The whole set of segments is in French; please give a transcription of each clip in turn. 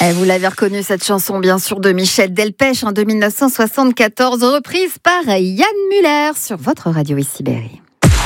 Vous l'avez reconnu, cette chanson, bien sûr, de Michel Delpech, de 1974, reprise par Yann Muller sur votre radio ici Berry.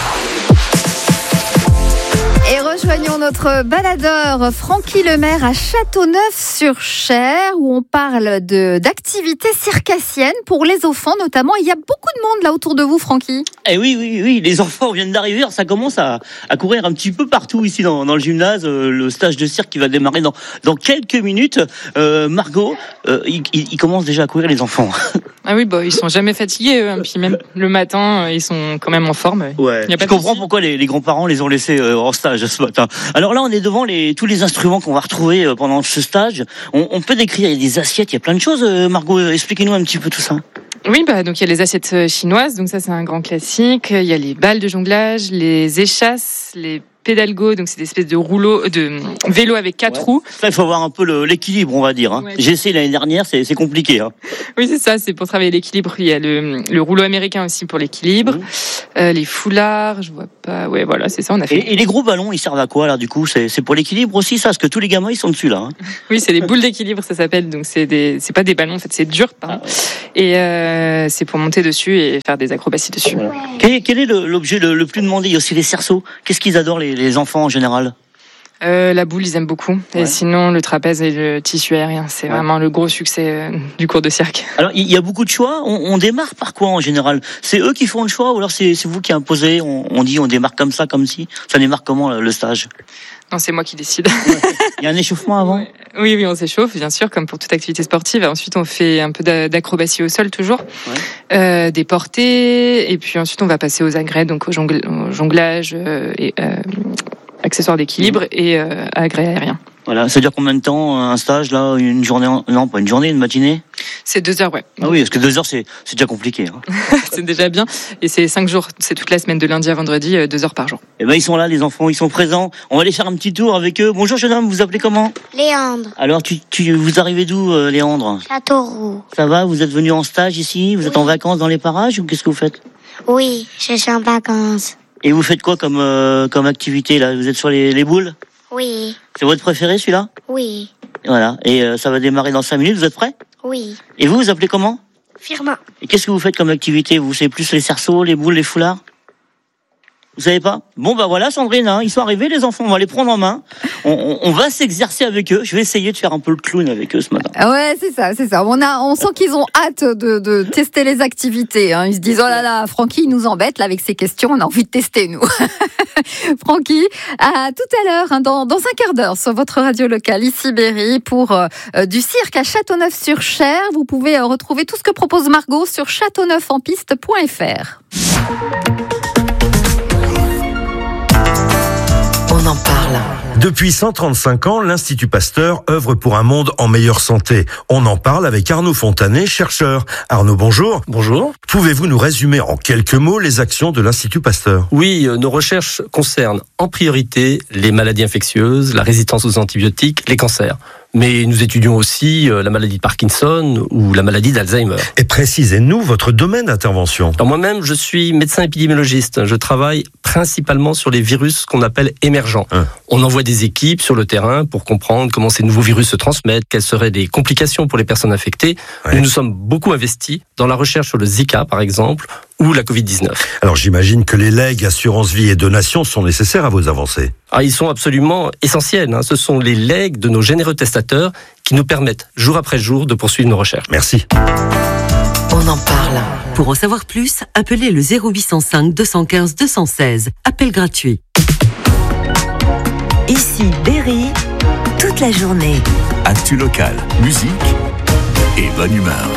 Et rejoignons notre baladeur Francky Lemaire à Châteauneuf-sur-Cher, où on parle d'activités circassiennes pour les enfants notamment. Il y a beaucoup de monde là autour de vous, Francky. Eh oui, les enfants viennent d'arriver. Alors ça commence à courir un petit peu partout ici dans le gymnase. Le stage de cirque qui va démarrer dans quelques minutes. Margot, ils commencent déjà à courir, les enfants. Ah oui, ils sont jamais fatigués, eux. Puis même le matin, ils sont quand même en forme. Ouais. Je comprends pourquoi les grands-parents les ont laissés en stage ce matin. Alors là, on est devant tous les instruments qu'on va retrouver pendant ce stage. On peut décrire, il y a des assiettes, il y a plein de choses. Margot, expliquez-nous un petit peu tout ça. Oui, donc il y a les assiettes chinoises, donc ça c'est un grand classique. Il y a les balles de jonglage, les échasses, les pédalgo, donc c'est des espèces de rouleaux, de vélos avec 4 roues. Ça, il faut avoir un peu l'équilibre, on va dire. Ouais. J'ai essayé l'année dernière, c'est compliqué. Oui, c'est ça, c'est pour travailler l'équilibre. Il y a le rouleau américain aussi pour l'équilibre. Les foulards, je vois pas. Ouais, voilà, c'est ça, on a fait. Et les gros ballons, ils servent à quoi, là, du coup? C'est pour l'équilibre aussi, ça? Parce que tous les gamins, ils sont dessus, là. Oui, c'est des boules d'équilibre, ça s'appelle. Donc c'est pas des ballons, en fait, c'est dur, pardon. Et c'est pour monter dessus et faire des acrobaties dessus. Voilà. Quel est l'objet le plus demandé? Il y a aussi les cerceaux. Qu'est-ce qu'ils adorent, les enfants, en général? La boule, ils aiment beaucoup. Ouais. Et sinon, le trapèze et le tissu aérien, c'est vraiment le gros succès du cours de cirque. Alors, il y a beaucoup de choix. On démarre par quoi, en général? C'est eux qui font le choix ou alors c'est vous qui imposez? On dit on démarre comme ça, comme si. Ça démarre comment, le stage? Non, c'est moi qui décide. Il y a un échauffement avant? Oui, on s'échauffe, bien sûr, comme pour toute activité sportive. Et ensuite, on fait un peu d'acrobatie au sol, toujours. Ouais. Des portées. Et puis ensuite, on va passer aux agrès, donc au jonglage et accessoires d'équilibre et agrès aérien. Voilà, ça dure combien de temps, un stage, là? Une journée? Non, pas une journée, une matinée? C'est 2 heures, ouais. Ah oui, parce que 2 heures, c'est déjà compliqué. C'est déjà bien. Et c'est 5 jours. C'est toute la semaine, de lundi à vendredi, 2 heures par jour. Eh ben, ils sont là, les enfants, ils sont présents. On va aller faire un petit tour avec eux. Bonjour, jeune homme, vous vous appelez comment? Léandre. Alors, vous arrivez d'où, Léandre? Châteauroux. Ça va? Vous êtes venu en stage ici? Vous êtes en vacances dans les parages ou qu'est-ce que vous faites? Oui, je suis en vacances. Et vous faites quoi comme activité, là? Vous êtes sur les boules? Oui. C'est votre préféré, celui-là? Oui. Voilà. Et ça va démarrer dans 5 minutes, vous êtes prêts? Oui. Et vous appelez comment? Firmin. Et qu'est-ce que vous faites comme activité? Vous savez plus les cerceaux, les boules, les foulards? Vous savez pas? Bon, voilà, Sandrine, ils sont arrivés, les enfants, on va les prendre en main. On va s'exercer avec eux. Je vais essayer de faire un peu le clown avec eux ce matin. Ouais, c'est ça. On sent qu'ils ont hâte de tester les activités. Ils se disent, oh là là, Francky, il nous embête là avec ses questions. On a envie de tester, nous. Francky, à tout à l'heure, dans un quart d'heure, sur votre radio locale, ici Berry, pour du cirque à Châteauneuf-sur-Cher. Vous pouvez retrouver tout ce que propose Margot sur châteauneufenpiste.fr. On en parle. Depuis 135 ans, l'Institut Pasteur œuvre pour un monde en meilleure santé. On en parle avec Arnaud Fontanet, chercheur. Arnaud, bonjour. Bonjour. Pouvez-vous nous résumer en quelques mots les actions de l'Institut Pasteur? Oui, nos recherches concernent en priorité les maladies infectieuses, la résistance aux antibiotiques, les cancers. Mais nous étudions aussi la maladie de Parkinson ou la maladie d'Alzheimer. Et précisez-nous votre domaine d'intervention. Alors moi-même, je suis médecin épidémiologiste. Je travaille principalement sur les virus qu'on appelle émergents. On envoie des équipes sur le terrain pour comprendre comment ces nouveaux virus se transmettent, quelles seraient les complications pour les personnes infectées. Nous nous sommes beaucoup investis dans la recherche sur le Zika, par exemple, ou la Covid-19. Alors j'imagine que les legs, assurance vie et donations sont nécessaires à vos avancées. Ils sont absolument essentiels. Ce sont les legs de nos généreux testateurs qui nous permettent, jour après jour, de poursuivre nos recherches. Merci. On en parle. Pour en savoir plus, appelez le 0805 215 216. Appel gratuit. Ici Berry, toute la journée. Actu locale, musique et bonne humeur.